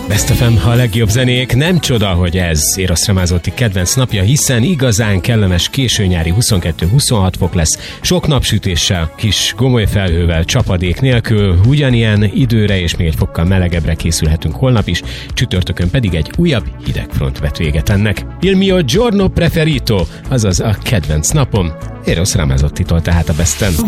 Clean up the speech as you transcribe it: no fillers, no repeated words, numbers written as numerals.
Best FM, a legjobb zenék, nem csoda, hogy ez Eros Ramazzotti kedvenc napja, hiszen igazán kellemes későnyári 22-26 fok lesz, sok napsütéssel, kis gomoly felhővel, csapadék nélkül, ugyanilyen időre és még egy fokkal melegebbre készülhetünk holnap is, csütörtökön pedig egy újabb hidegfront vet véget ennek. Il mio giorno preferito, azaz a kedvenc napom, Eros Ramazzottitól tehát a Besten.